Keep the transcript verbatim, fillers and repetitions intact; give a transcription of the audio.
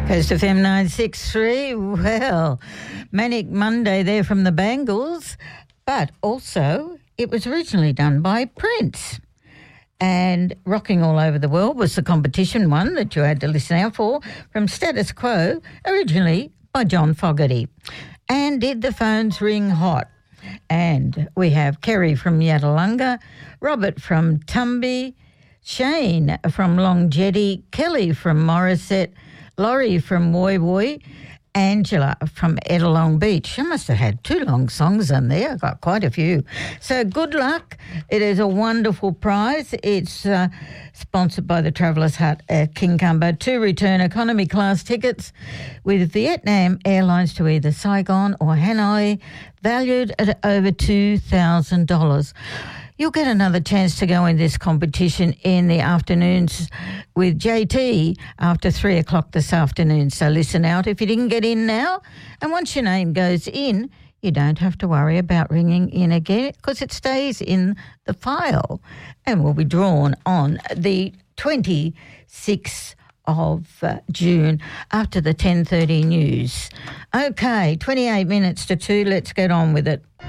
Coast F M nine six three, well, Manic Monday there from the Bangles, but also it was originally done by Prince. And Rocking All Over the World was the competition one that you had to listen out for from Status Quo, originally by John Fogerty. And Did the Phones Ring Hot? And we have Kerry from Yadalunga, Robert from Tumby, Shane from Long Jetty, Kelly from Morisset, Laurie from Woy Woy, Angela from Edelong Beach. I must have had two long songs in there. I got quite a few. So good luck. It is a wonderful prize. It's uh, sponsored by the Travellers Hut at Kincumber. Two return economy class tickets with Vietnam Airlines to either Saigon or Hanoi, valued at over two thousand dollars. You'll get another chance to go in this competition in the afternoons with J T after three o'clock this afternoon. So listen out if you didn't get in now. And once your name goes in, you don't have to worry about ringing in again because it stays in the file and will be drawn on the twenty-sixth of uh, June after the ten thirty news. Okay, twenty-eight minutes to two. Let's get on with it.